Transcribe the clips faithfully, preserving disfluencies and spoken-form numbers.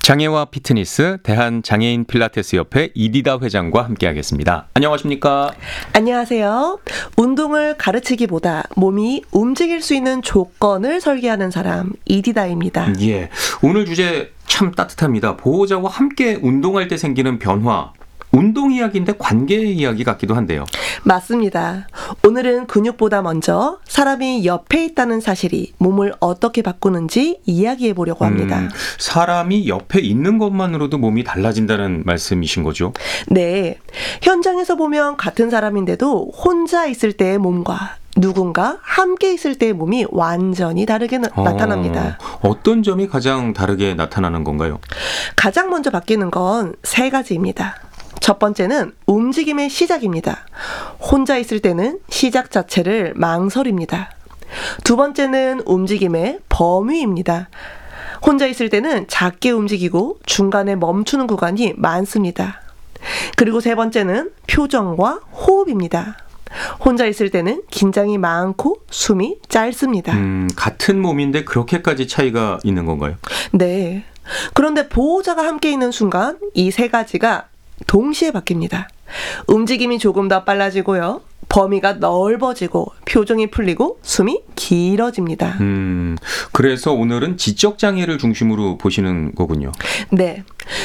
장애와 피트니스 대한장애인 필라테스 협회 이디다 회장과 함께하겠습니다. 안녕하십니까? 안녕하세요. 운동을 가르치기보다 몸이 움직일 수 있는 조건을 설계하는 사람 이디다입니다. 예, 오늘 주제 참 따뜻합니다. 보호자와 함께 운동할 때 생기는 변화. 운동 이야기인데 관계 이야기 같기도 한데요. 맞습니다. 오늘은 근육보다 먼저 사람이 옆에 있다는 사실이 몸을 어떻게 바꾸는지 이야기해 보려고 합니다. 음, 사람이 옆에 있는 것만으로도 몸이 달라진다는 말씀이신 거죠? 네. 현장에서 보면 같은 사람인데도 혼자 있을 때의 몸과 누군가 함께 있을 때의 몸이 완전히 다르게 나, 어, 나타납니다. 어떤 점이 가장 다르게 나타나는 건가요? 가장 먼저 바뀌는 건 세 가지입니다. 첫 번째는 움직임의 시작입니다. 혼자 있을 때는 시작 자체를 망설입니다. 두 번째는 움직임의 범위입니다. 혼자 있을 때는 작게 움직이고 중간에 멈추는 구간이 많습니다. 그리고 세 번째는 표정과 호흡입니다. 혼자 있을 때는 긴장이 많고 숨이 짧습니다. 음, 같은 몸인데 그렇게까지 차이가 있는 건가요? 네. 그런데 보호자가 함께 있는 순간 이 세 가지가 동시에 바뀝니다. 움직임이 조금 더 빨라지고요. 범위가 넓어지고 표정이 풀리고 숨이 길어집니다. 음, 그래서 오늘은 지적장애를 중심으로 보시는 거군요. 네.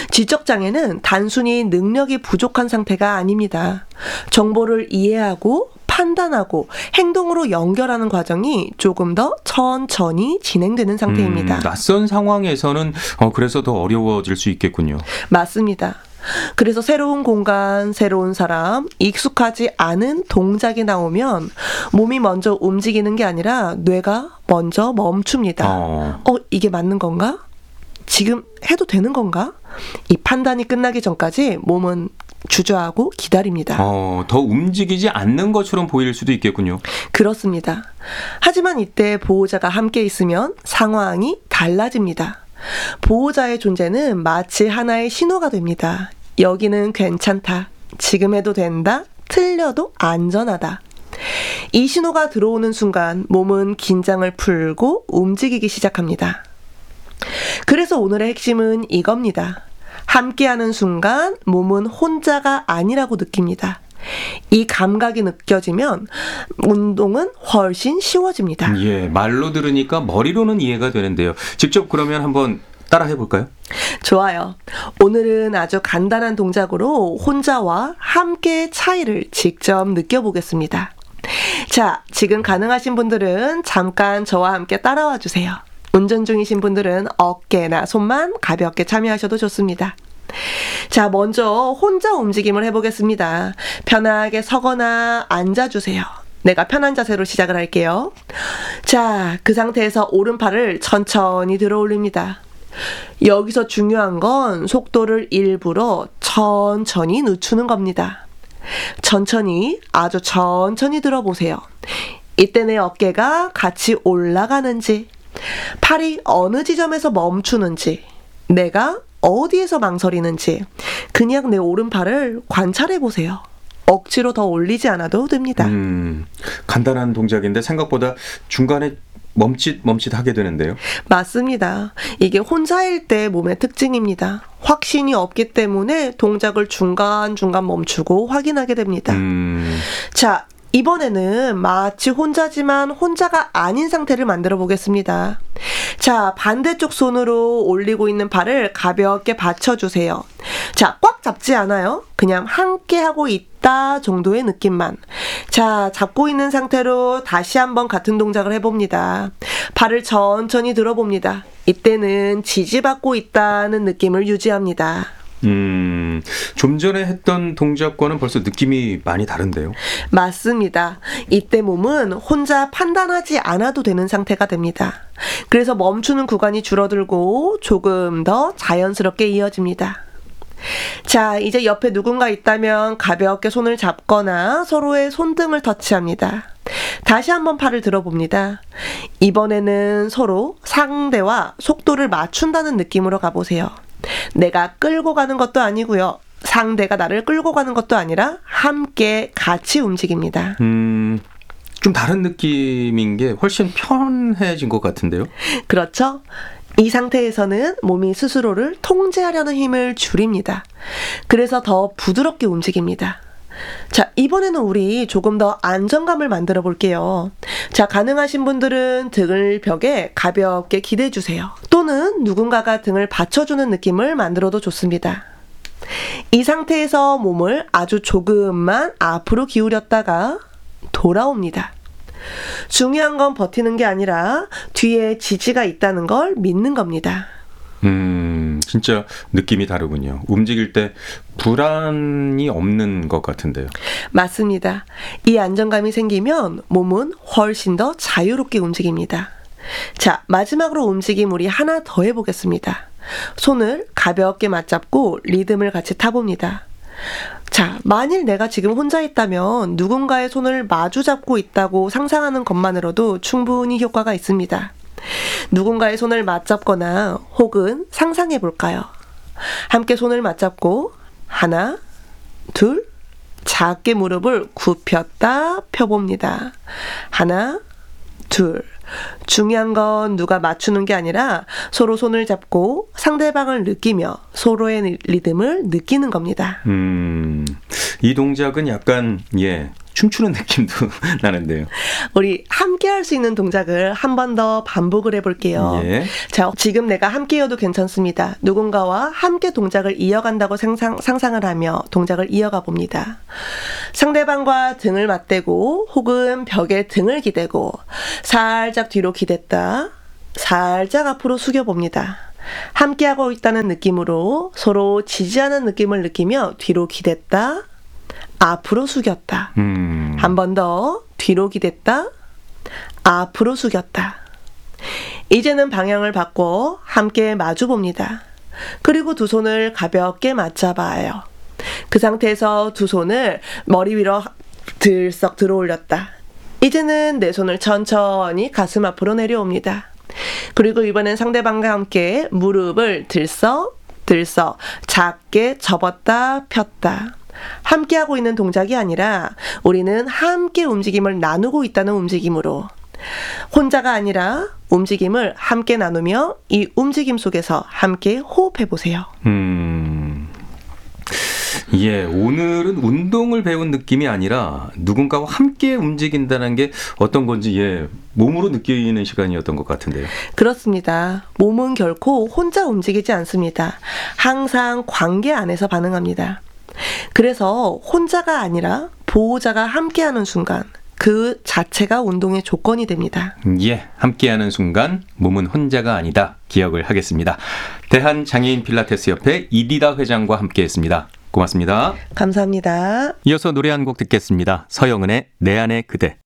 지적장애는 단순히 능력이 부족한 상태가 아닙니다. 정보를 이해하고 판단하고 행동으로 연결하는 과정이 조금 더 천천히 진행되는 상태입니다. 음, 낯선 상황에서는 어, 그래서 더 어려워질 수 있겠군요. 맞습니다. 그래서 새로운 공간, 새로운 사람, 익숙하지 않은 동작이 나오면 몸이 먼저 움직이는 게 아니라 뇌가 먼저 멈춥니다. 어, 어, 이게 맞는 건가? 지금 해도 되는 건가? 이 판단이 끝나기 전까지 몸은 주저하고 기다립니다. 어, 더 움직이지 않는 것처럼 보일 수도 있겠군요. 그렇습니다. 하지만 이때 보호자가 함께 있으면 상황이 달라집니다. 보호자의 존재는 마치 하나의 신호가 됩니다. 여기는 괜찮다. 지금 해도 된다. 틀려도 안전하다. 이 신호가 들어오는 순간 몸은 긴장을 풀고 움직이기 시작합니다. 그래서 오늘의 핵심은 이겁니다. 함께하는 순간 몸은 혼자가 아니라고 느낍니다. 이 감각이 느껴지면 운동은 훨씬 쉬워집니다. 예, 말로 들으니까 머리로는 이해가 되는데요. 직접 그러면 한번 따라 해볼까요? 좋아요. 오늘은 아주 간단한 동작으로 혼자와 함께의 차이를 직접 느껴보겠습니다. 자, 지금 가능하신 분들은 잠깐 저와 함께 따라와 주세요. 운전 중이신 분들은 어깨나 손만 가볍게 참여하셔도 좋습니다. 자, 먼저 혼자 움직임을 해보겠습니다. 편하게 서거나 앉아주세요. 내가 편한 자세로 시작을 할게요. 자, 그 상태에서 오른팔을 천천히 들어 올립니다. 여기서 중요한 건 속도를 일부러 천천히 늦추는 겁니다. 천천히, 아주 천천히 들어보세요. 이때 내 어깨가 같이 올라가는지, 팔이 어느 지점에서 멈추는지, 내가 어디에서 망설이는지 그냥 내 오른팔을 관찰해 보세요. 억지로 더 올리지 않아도 됩니다. 음, 간단한 동작인데 생각보다 중간에 멈칫 멈칫 하게 되는데요. 맞습니다. 이게 혼자일 때 몸의 특징입니다. 확신이 없기 때문에 동작을 중간중간 멈추고 확인하게 됩니다. 음, 자, 이번에는 마치 혼자지만 혼자가 아닌 상태를 만들어 보겠습니다. 자, 반대쪽 손으로 올리고 있는 팔을 가볍게 받쳐주세요. 자, 꽉 잡지 않아요. 그냥 함께 하고 있다 정도의 느낌만. 자, 잡고 있는 상태로 다시 한번 같은 동작을 해봅니다. 팔을 천천히 들어봅니다. 이때는 지지받고 있다는 느낌을 유지합니다. 음, 좀 전에 했던 동작과는 벌써 느낌이 많이 다른데요. 맞습니다. 이때 몸은 혼자 판단하지 않아도 되는 상태가 됩니다. 그래서 멈추는 구간이 줄어들고 조금 더 자연스럽게 이어집니다. 자, 이제 옆에 누군가 있다면 가볍게 손을 잡거나 서로의 손등을 터치합니다. 다시 한번 팔을 들어봅니다. 이번에는 서로 상대와 속도를 맞춘다는 느낌으로 가보세요. 내가 끌고 가는 것도 아니고요. 상대가 나를 끌고 가는 것도 아니라 함께 같이 움직입니다. 음, 좀 다른 느낌인 게 훨씬 편해진 것 같은데요. 그렇죠? 이 상태에서는 몸이 스스로를 통제하려는 힘을 줄입니다. 그래서 더 부드럽게 움직입니다. 자, 이번에는 우리 조금 더 안정감을 만들어 볼게요. 자, 가능하신 분들은 등을 벽에 가볍게 기대 주세요. 또는 누군가가 등을 받쳐주는 느낌을 만들어도 좋습니다. 이 상태에서 몸을 아주 조금만 앞으로 기울였다가 돌아옵니다. 중요한 건 버티는 게 아니라 뒤에 지지가 있다는 걸 믿는 겁니다. 음, 진짜 느낌이 다르군요. 움직일 때 불안이 없는 것 같은데요. 맞습니다. 이 안정감이 생기면 몸은 훨씬 더 자유롭게 움직입니다. 자, 마지막으로 움직임 우리 하나 더 해보겠습니다. 손을 가볍게 맞잡고 리듬을 같이 타봅니다. 자, 만일 내가 지금 혼자 있다면 누군가의 손을 마주 잡고 있다고 상상하는 것만으로도 충분히 효과가 있습니다. 누군가의 손을 맞잡거나 혹은 상상해 볼까요? 함께 손을 맞잡고 하나, 둘, 작게 무릎을 굽혔다 펴봅니다. 하나, 둘. 중요한 건 누가 맞추는 게 아니라 서로 손을 잡고 상대방을 느끼며 서로의 리듬을 느끼는 겁니다. 음, 이 동작은 약간 예 춤추는 느낌도 나는데요. 우리 함께 할 수 있는 동작을 한 번 더 반복을 해볼게요. 예. 자, 지금 내가 함께여도 괜찮습니다. 누군가와 함께 동작을 이어간다고 상상, 상상을 하며 동작을 이어가 봅니다. 상대방과 등을 맞대고 혹은 벽에 등을 기대고 살짝 뒤로 기댔다, 살짝 앞으로 숙여봅니다. 함께하고 있다는 느낌으로 서로 지지하는 느낌을 느끼며 뒤로 기댔다, 앞으로 숙였다. 음. 한 번 더 뒤로 기댔다, 앞으로 숙였다. 이제는 방향을 바꿔 함께 마주 봅니다. 그리고 두 손을 가볍게 맞잡아요. 그 상태에서 두 손을 머리 위로 들썩 들어 올렸다. 이제는 내 손을 천천히 가슴 앞으로 내려옵니다. 그리고 이번엔 상대방과 함께 무릎을 들썩 들썩 작게 접었다 폈다. 함께하고 있는 동작이 아니라 우리는 함께 움직임을 나누고 있다는 움직임으로 혼자가 아니라 움직임을 함께 나누며 이 움직임 속에서 함께 호흡해 보세요. 음. 예, 오늘은 운동을 배운 느낌이 아니라 누군가와 함께 움직인다는 게 어떤 건지 예, 몸으로 느끼는 시간이었던 것 같은데요. 그렇습니다. 몸은 결코 혼자 움직이지 않습니다. 항상 관계 안에서 반응합니다. 그래서 혼자가 아니라 보호자가 함께하는 순간 그 자체가 운동의 조건이 됩니다. 예, 함께하는 순간 몸은 혼자가 아니다 기억을 하겠습니다. 대한장애인 필라테스협회 이디다 회장과 함께했습니다. 고맙습니다. 감사합니다. 이어서 노래 한 곡 듣겠습니다. 서영은의 내 안의 그대.